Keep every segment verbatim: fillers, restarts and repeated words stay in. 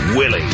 Willie.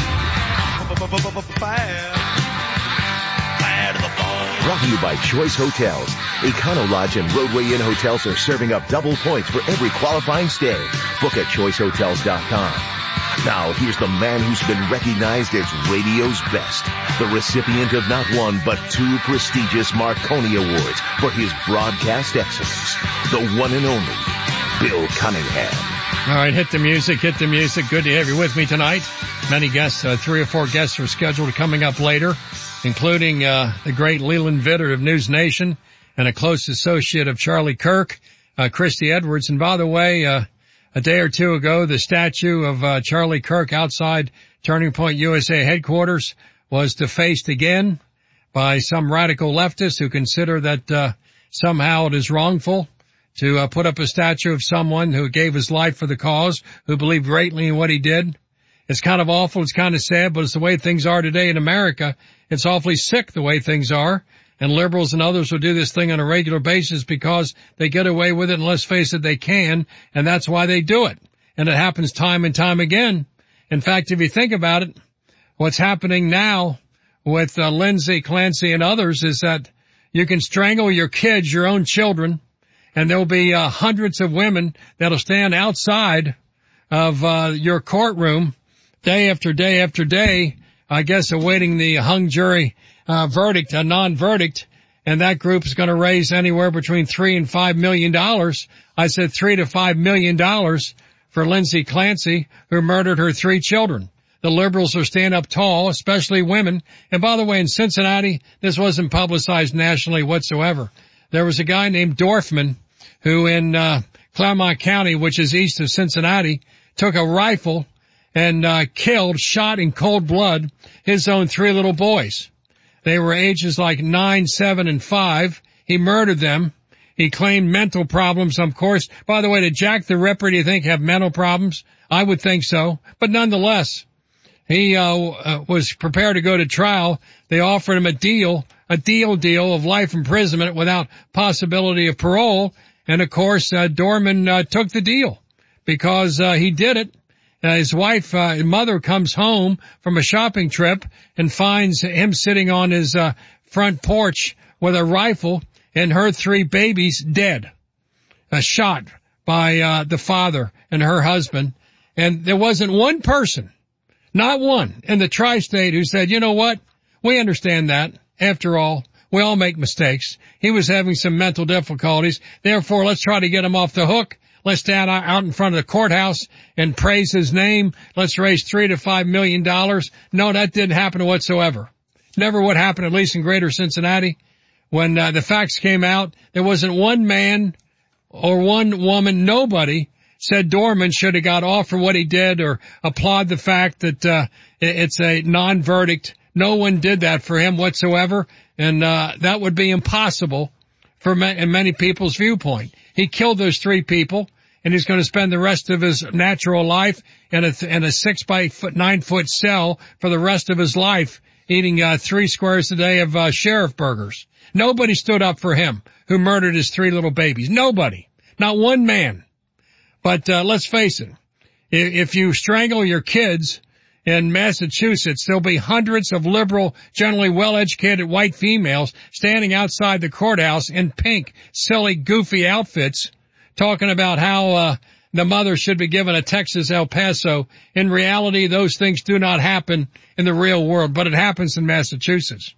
Brought to you by Choice Hotels. Econo Lodge and Roadway Inn Hotels are serving up double points for every qualifying stay. Book at choice hotels dot com. Now, here's the man who's been recognized as radio's best. The recipient of not one, but two prestigious Marconi Awards for his broadcast excellence. The one and only Bill Cunningham. All right, hit the music, hit the music. Good to have you with me tonight. Many guests, uh, three or four guests are scheduled coming up later, including uh the great Leland Vittert of News Nation and a close associate of Charlie Kirk, uh Christy Edwards. And by the way, uh a day or two ago, the statue of uh Charlie Kirk outside Turning Point U S A headquarters was defaced again by some radical leftists who consider that uh somehow it is wrongful to uh, put up a statue of someone who gave his life for the cause, who believed greatly in what he did. It's kind of awful. It's kind of sad, but it's the way things are today in America. It's awfully sick the way things are. And liberals and others will do this thing on a regular basis because they get away with it, and let's face it, they can, and that's why they do it. And it happens time and time again. In fact, if you think about it, what's happening now with uh, Lindsay Clancy and others is that you can strangle your kids, your own children, and there'll be uh, hundreds of women that'll stand outside of uh, your courtroom day after day after day, I guess awaiting the hung jury uh, verdict, a non-verdict, and that group is going to raise anywhere between three and five million dollars. I said three to five million dollars for Lindsay Clancy, who murdered her three children. The liberals will stand up tall, especially women. And by the way, in Cincinnati, this wasn't publicized nationally whatsoever. There was a guy named Dorfman who in uh Claremont County, which is east of Cincinnati, took a rifle and uh killed, shot in cold blood, his own three little boys. They were ages like nine, seven, and five. He murdered them. He claimed mental problems, of course. By the way, did Jack the Ripper, do you think, have mental problems? I would think so. But nonetheless, he uh, uh was prepared to go to trial. They offered him a deal, a deal deal of life imprisonment without possibility of parole. And of course, uh, Dorman uh, took the deal because uh, he did it. Uh, his wife, uh, his mother comes home from a shopping trip and finds him sitting on his uh, front porch with a rifle and her three babies dead, uh, shot by uh, the father and her husband. And there wasn't one person, not one, in the tri-state who said, you know what, we understand that. After all, we all make mistakes. He was having some mental difficulties. Therefore, let's try to get him off the hook. Let's stand out in front of the courthouse and praise his name. Let's raise three to five million dollars. No, that didn't happen whatsoever. Never would happen, at least in greater Cincinnati. When uh, the facts came out, there wasn't one man or one woman, nobody said Dorman should have got off for what he did or applaud the fact that uh it's a non-verdict. No one did that for him whatsoever. And, uh, that would be impossible for ma- in many people's viewpoint. He killed those three people and he's going to spend the rest of his natural life in a, th- in a six by foot, nine foot cell for the rest of his life, eating, uh, three squares a day of, uh, sheriff burgers. Nobody stood up for him who murdered his three little babies. Nobody. Not one man. But, uh, let's face it. If, if you strangle your kids, in Massachusetts, there'll be hundreds of liberal, generally well-educated white females standing outside the courthouse in pink, silly, goofy outfits, talking about how uh the mother should be given a Texas El Paso. In reality, those things do not happen in the real world, but it happens in Massachusetts.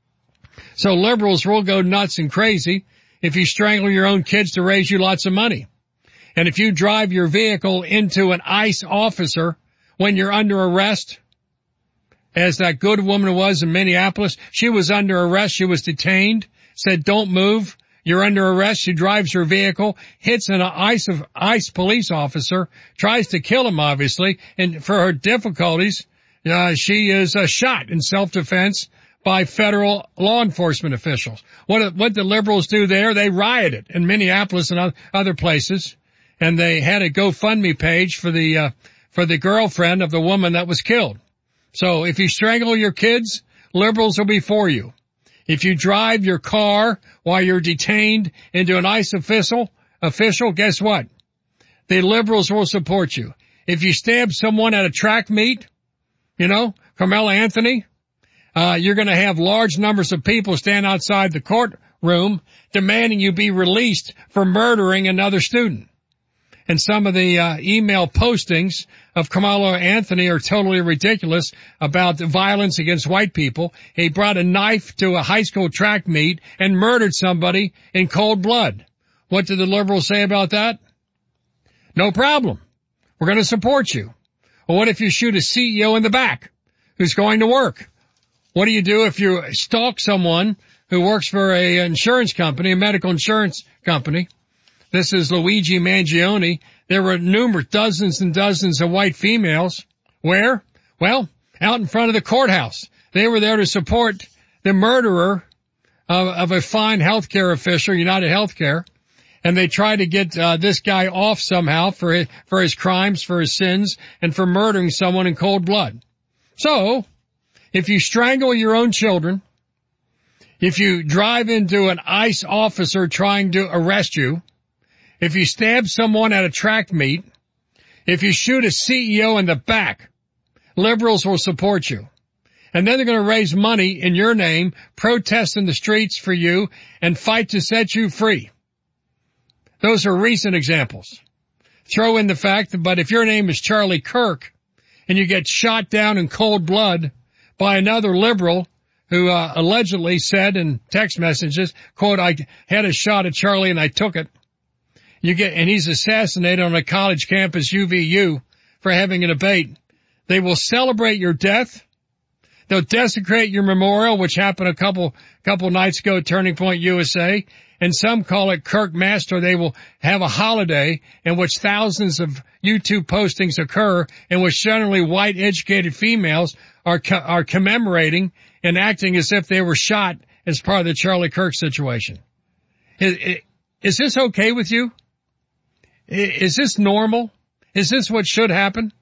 So liberals will go nuts and crazy if you strangle your own kids to raise you lots of money. And if you drive your vehicle into an ICE officer when you're under arrest, as that good woman was in Minneapolis, she was under arrest, she was detained, said don't move, you're under arrest, she drives her vehicle, hits an ICE, ICE police officer, tries to kill him obviously, and for her difficulties, uh, she is uh, shot in self-defense by federal law enforcement officials. What, what the liberals do there, they rioted in Minneapolis and other places, and they had a GoFundMe page for the, uh, for the girlfriend of the woman that was killed. So if you strangle your kids, liberals will be for you. If you drive your car while you're detained into an ICE official, official, guess what? The liberals will support you. If you stab someone at a track meet, You know, Carmelo Anthony, uh, you're going to have large numbers of people stand outside the courtroom demanding you be released for murdering another student. And some of the uh, email postings of Carmelo Anthony are totally ridiculous about the violence against white people. He brought a knife to a high school track meet and murdered somebody in cold blood. What did the liberals say about that? No problem. We're going to support you. Well, what if you shoot a C E O in the back who's going to work? What do you do if you stalk someone who works for a insurance company, a medical insurance company? This is Luigi Mangione. There were numerous dozens and dozens of white females. Where? Well, out in front of the courthouse. They were there to support the murderer of, of a fine healthcare official, United Healthcare. And they tried to get uh, this guy off somehow for his, for his crimes, for his sins, and for murdering someone in cold blood. So, if you strangle your own children, if you drive into an ICE officer trying to arrest you, if you stab someone at a track meet, if you shoot a C E O in the back, liberals will support you. And then they're going to raise money in your name, protest in the streets for you, and fight to set you free. Those are recent examples. Throw in the fact that, but if your name is Charlie Kirk, and you get shot down in cold blood by another liberal who uh, allegedly said in text messages, quote, I had a shot at Charlie and I took it. You get, and he's assassinated on a college campus, U V U, for having a debate. They will celebrate your death. They'll desecrate your memorial, which happened a couple, couple nights ago at Turning Point U S A. And some call it Kirk Master. They will have a holiday in which thousands of YouTube postings occur in which generally white educated females are, co- are commemorating and acting as if they were shot as part of the Charlie Kirk situation. Is, is this okay with you? Is this normal? Is this what should happen?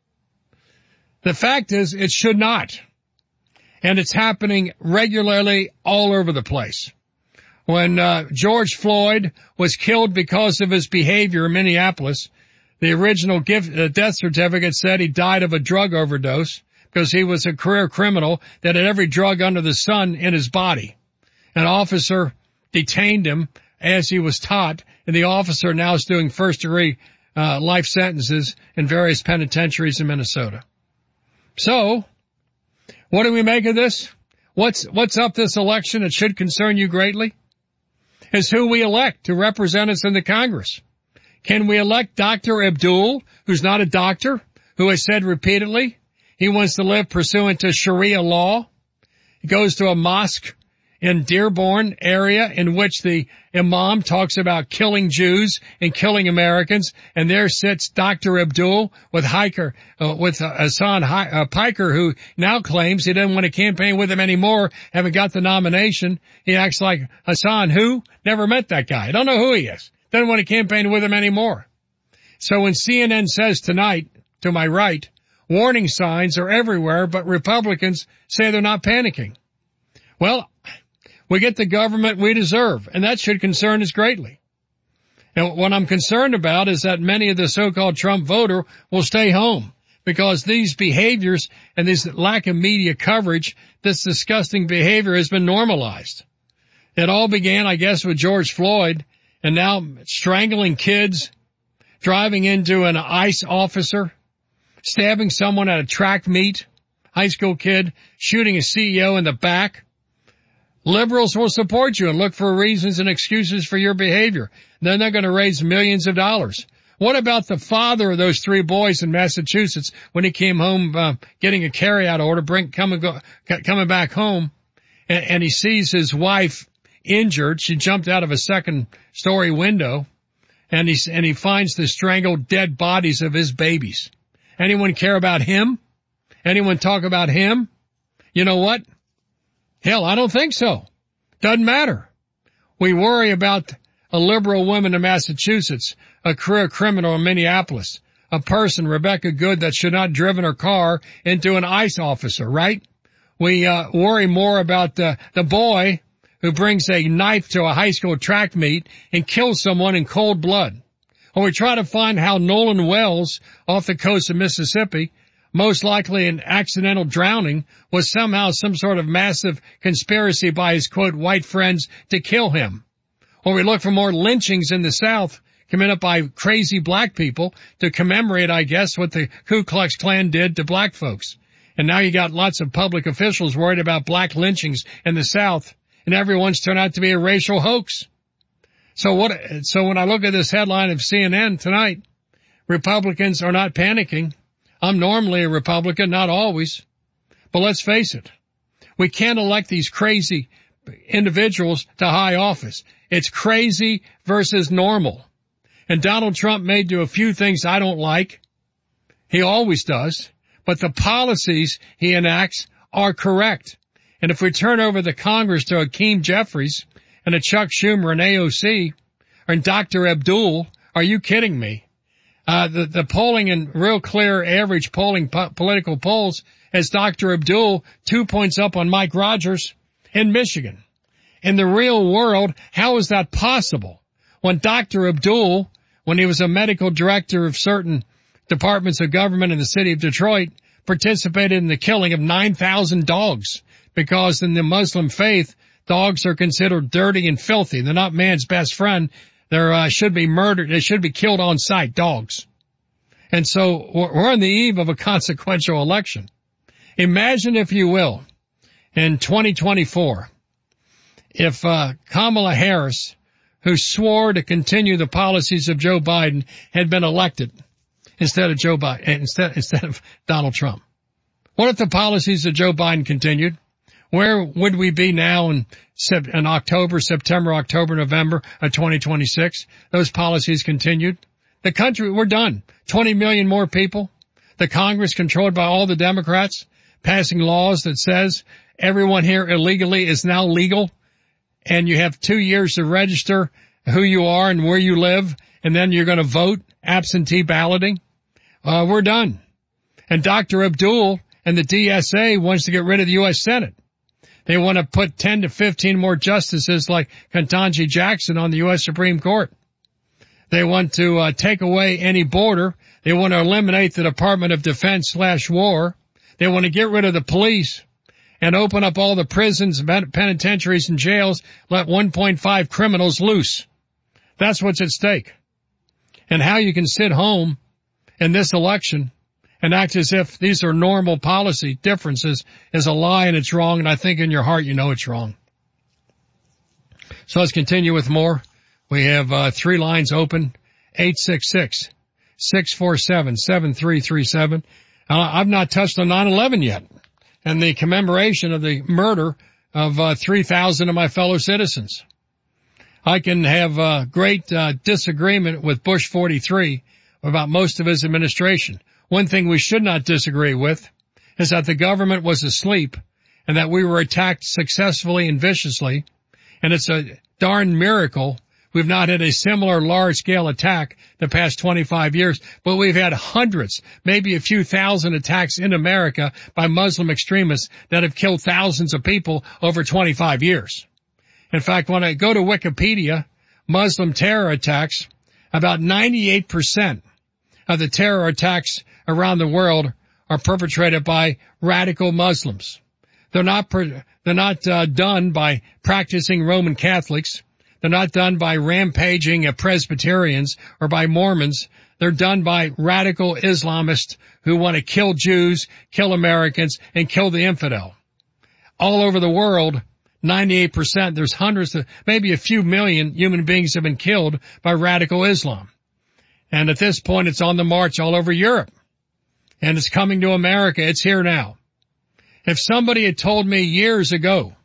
The fact is, it should not. And it's happening regularly all over the place. When uh, George Floyd was killed because of his behavior in Minneapolis, the original gift, uh, death certificate said he died of a drug overdose because he was a career criminal that had every drug under the sun in his body. An officer detained him as he was taught, and the officer now is doing first-degree uh, life sentences in various penitentiaries in Minnesota. So, what do we make of this? What's what's up this election? It should concern you greatly. Is who we elect to represent us in the Congress. Can we elect Doctor Abdul, who's not a doctor, who has said repeatedly he wants to live pursuant to Sharia law? He goes to a mosque in Dearborn area in which the imam talks about killing Jews and killing Americans, and there sits Doctor Abdul with Hiker, uh, with uh, Hassan Hi- uh, Piker, who now claims he doesn't want to campaign with him anymore, having got the nomination. He acts like Hassan, who never met that guy. I don't know who he is. Doesn't want to campaign with him anymore. So when C N N says tonight, to my right, warning signs are everywhere, but Republicans say they're not panicking. Well, we get the government we deserve, and that should concern us greatly. And what I'm concerned about is that many of the so-called Trump voter will stay home because these behaviors and this lack of media coverage, this disgusting behavior has been normalized. It all began, I guess, with George Floyd, and now strangling kids, driving into an ICE officer, stabbing someone at a track meet, high school kid, shooting a C E O in the back. Liberals will support you and look for reasons and excuses for your behavior. Then they're going to raise millions of dollars. What about the father of those three boys in Massachusetts when he came home uh, getting a carryout order, bring, coming, go, coming back home, and, and he sees his wife injured. She jumped out of a second-story window, and he, and he finds the strangled dead bodies of his babies. Anyone care about him? Anyone talk about him? You know what? Hell, I don't think so. Doesn't matter. We worry about a liberal woman in Massachusetts, a career criminal in Minneapolis, a person, Rebecca Good, that should not have driven her car into an ICE officer, right? We uh, worry more about the, the boy who brings a knife to a high school track meet and kills someone in cold blood. Or we try to find how Nolan Wells off the coast of Mississippi most likely an accidental drowning, was somehow some sort of massive conspiracy by his, quote, white friends to kill him. Or we look for more lynchings in the South committed by crazy black people to commemorate, I guess, what the Ku Klux Klan did to black folks. And now you got lots of public officials worried about black lynchings in the South, and everyone's turned out to be a racial hoax. So what, so when I look at this headline of C N N tonight, Republicans are not panicking. I'm normally a Republican, not always. But let's face it, we can't elect these crazy individuals to high office. It's crazy versus normal. And Donald Trump may do a few things I don't like. He always does. But the policies he enacts are correct. And if we turn over the Congress to Hakeem Jeffries and a Chuck Schumer and A O C and Doctor Abdul, are you kidding me? Uh, the, the polling in real clear average polling po- political polls has Doctor Abdul two points up on Mike Rogers in Michigan. In the real world, how is that possible? When Doctor Abdul, when he was a medical director of certain departments of government in the city of Detroit, participated in the killing of nine thousand dogs, because in the Muslim faith, dogs are considered dirty and filthy. They're not man's best friend. They're, uh, should be murdered. They should be killed on sight, dogs. And so we're on the eve of a consequential election. Imagine, if you will, in twenty twenty-four, if, uh, Kamala Harris, who swore to continue the policies of Joe Biden, had been elected instead of Joe Biden, instead, instead of Donald Trump. What if the policies of Joe Biden continued? Where would we be now in, in October, September, October, November of twenty twenty-six? Those policies continued. The country, we're done. twenty million more people. The Congress controlled by all the Democrats, passing laws that says everyone here illegally is now legal. And you have two years to register who you are and where you live, and then you're going to vote, absentee balloting. Uh, we're done. And Doctor Abdul and the D S A wants to get rid of the U S Senate. They want to put ten to fifteen more justices like Ketanji Jackson on the U S Supreme Court. They want to uh, take away any border. They want to eliminate the Department of Defense slash war. They want to get rid of the police and open up all the prisons, penitentiaries, and jails, let one point five criminals loose. That's what's at stake. And how you can sit home in this election and act as if these are normal policy differences is a lie, and it's wrong, and I think in your heart you know it's wrong. So let's continue with more. We have uh, three lines open, eight six six, six four seven, seven three three seven. Uh, I've not touched on nine eleven yet, and the commemoration of the murder of uh, three thousand of my fellow citizens. I can have uh, great uh, disagreement with Bush forty-three about most of his administration. One thing we should not disagree with is that the government was asleep and that we were attacked successfully and viciously. And it's a darn miracle we've not had a similar large-scale attack the past twenty-five years, but we've had hundreds, maybe a few thousand attacks in America by Muslim extremists that have killed thousands of people over twenty-five years. In fact, when I go to Wikipedia, Muslim terror attacks, about ninety-eight percent of the terror attacks around the world are perpetrated by radical Muslims. They're not, they're not uh, done by practicing Roman Catholics. They're not done by rampaging Presbyterians or by Mormons. They're done by radical Islamists who want to kill Jews, kill Americans, and kill the infidel. All over the world, ninety-eight percent, there's hundreds of, maybe a few million human beings have been killed by radical Islam. And at this point, it's on the march all over Europe. And it's coming to America. It's here now. If somebody had told me years ago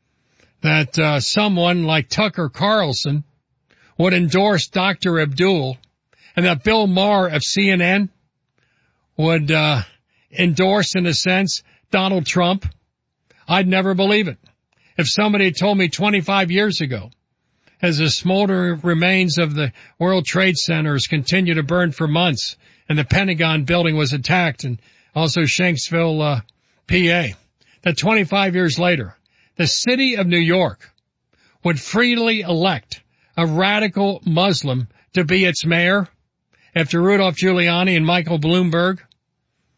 that uh, someone like Tucker Carlson would endorse Doctor Abdul and that Bill Maher of C N N would uh, endorse, in a sense, Donald Trump, I'd never believe it. If somebody had told me twenty-five years ago, as the smoldering remains of the World Trade Centers continue to burn for months, and the Pentagon building was attacked, and also Shanksville, uh, P A, that twenty-five years later, the city of New York would freely elect a radical Muslim to be its mayor after Rudolph Giuliani and Michael Bloomberg,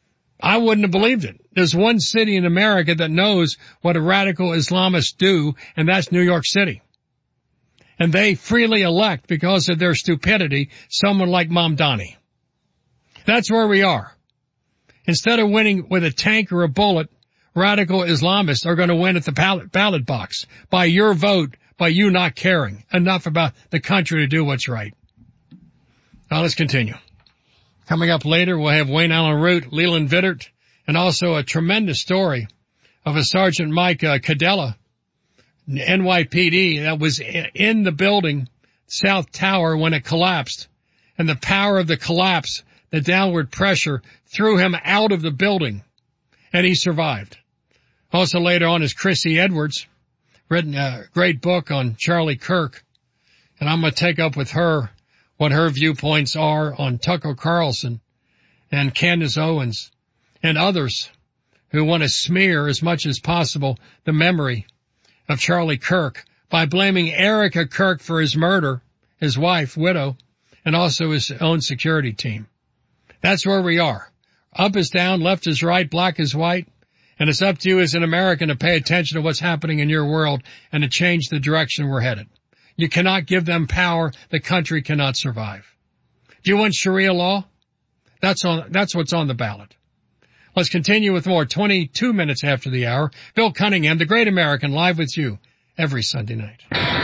I wouldn't have believed it. There's one city in America that knows what a radical Islamists do, and that's New York City. And they freely elect, because of their stupidity, someone like Mamdani. That's where we are. Instead of winning with a tank or a bullet, radical Islamists are going to win at the ballot, ballot box by your vote, by you not caring enough about the country to do what's right. Now let's continue. Coming up later, we'll have Wayne Allen Root, Leland Vittert, and also a tremendous story of a Sergeant Mike uh, Cadella, N Y P D, that was in the building, South Tower, when it collapsed. And the power of the collapse, the downward pressure, threw him out of the building. And he survived. Also later on is Chrissy Edwards, written a great book on Charlie Kirk. And I'm going to take up with her what her viewpoints are on Tucker Carlson and Candace Owens and others who want to smear as much as possible the memory of Charlie Kirk by blaming Erica Kirk for his murder, his wife, widow, and also his own security team. That's where we are. Up is down, left is right, black is white, and it's up to you as an American to pay attention to what's happening in your world and to change the direction we're headed. You cannot give them power. The country cannot survive. Do you want Sharia law? That's on, that's what's on the ballot. Let's continue with more. twenty-two minutes after the hour. Bill Cunningham, the Great American, live with you every Sunday night.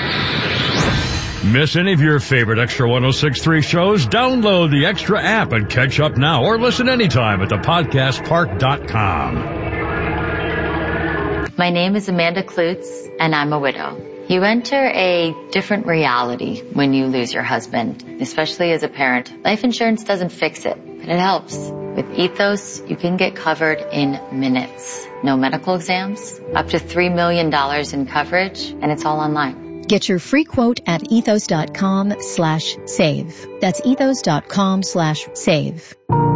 Miss any of your favorite Extra one oh six point three shows? Download the Extra app and catch up now, or listen anytime at the podcast park dot com. My name is Amanda Klutz, and I'm a widow. You enter a different reality when you lose your husband, especially as a parent. Life insurance doesn't fix it, but it helps. With Ethos, you can get covered in minutes. No medical exams, up to three million dollars in coverage, and it's all online. Get your free quote at ethos.com slash save. That's ethos.com slash save.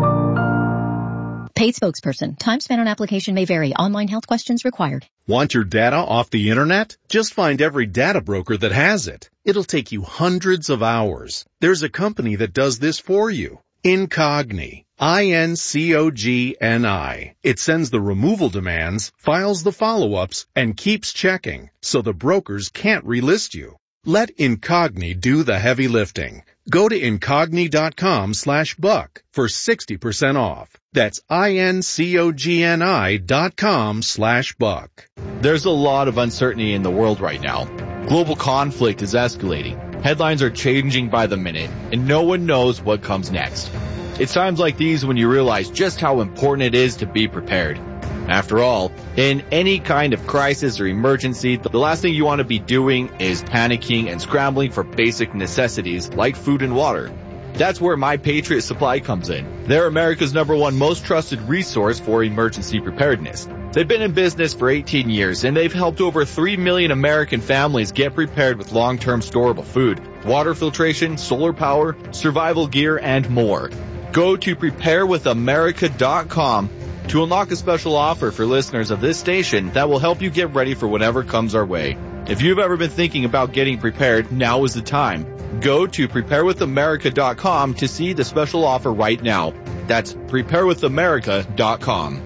Paid spokesperson. Time spent on application may vary. Online health questions required. Want your data off the internet? Just find every data broker that has it. It'll take you hundreds of hours. There's a company that does this for you. Incogni. I N C O G N I. It sends the removal demands, files the follow-ups, and keeps checking, so the brokers can't relist you. Let Incogni do the heavy lifting. Go to incogni.com slash buck for sixty percent off. That's I-N-C-O-G-N-I dot com slash buck. There's a lot of uncertainty in the world right now. Global conflict is escalating. Headlines are changing by the minute, and no one knows what comes next. It's times like these when you realize just how important it is to be prepared. After all, in any kind of crisis or emergency, the last thing you want to be doing is panicking and scrambling for basic necessities like food and water. That's where My Patriot Supply comes in. They're America's number one most trusted resource for emergency preparedness. They've been in business for eighteen years, and they've helped over three million American families get prepared with long-term storable food, water filtration, solar power, survival gear, and more. Go to prepare with america dot com to unlock a special offer for listeners of this station that will help you get ready for whatever comes our way. If you've ever been thinking about getting prepared, now is the time. Go to prepare with america dot com to see the special offer right now. That's prepare with america dot com.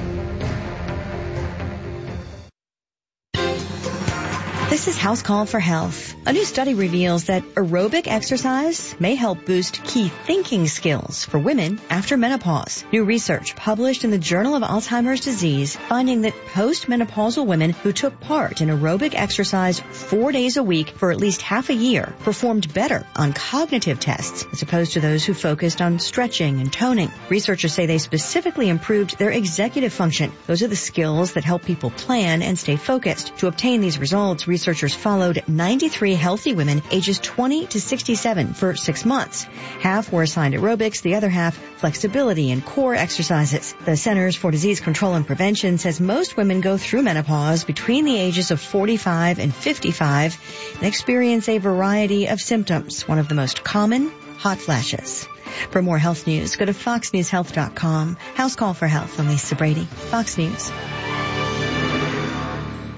This is House Call for Health. A new study reveals that aerobic exercise may help boost key thinking skills for women after menopause. New research published in the Journal of Alzheimer's Disease finding that postmenopausal women who took part in aerobic exercise four days a week for at least half a year performed better on cognitive tests as opposed to those who focused on stretching and toning. Researchers say they specifically improved their executive function. Those are the skills that help people plan and stay focused. To obtain these results, researchers followed ninety-three healthy women ages twenty to sixty-seven for six months. Half were assigned aerobics, the other half flexibility and core exercises. The Centers for Disease Control and Prevention says most women go through menopause between the ages of forty-five and fifty-five and experience a variety of symptoms. One of the most common, hot flashes. For more health news, go to fox news health dot com. House Call for Health. I'm Lisa Brady, Fox News.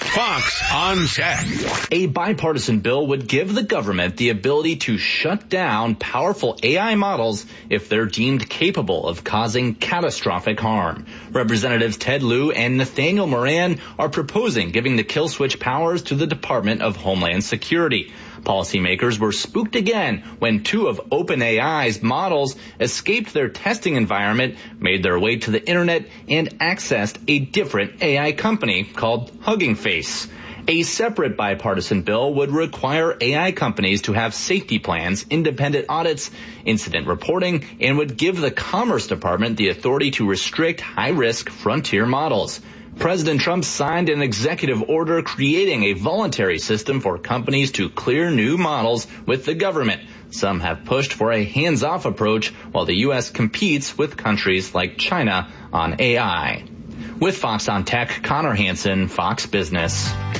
Fox on Tech. A bipartisan bill would give the government the ability to shut down powerful A I models if they're deemed capable of causing catastrophic harm. Representatives Ted Lieu and Nathaniel Moran are proposing giving the kill switch powers to the Department of Homeland Security. Policymakers were spooked again when two of OpenAI's models escaped their testing environment, made their way to the internet, and accessed a different A I company called Hugging Face. A separate bipartisan bill would require A I companies to have safety plans, independent audits, incident reporting, and would give the Commerce Department the authority to restrict high-risk frontier models. President Trump signed an executive order creating a voluntary system for companies to clear new models with the government. Some have pushed for a hands-off approach while the U S competes with countries like China on A I. With Fox on Tech, Connor Hansen, Fox Business.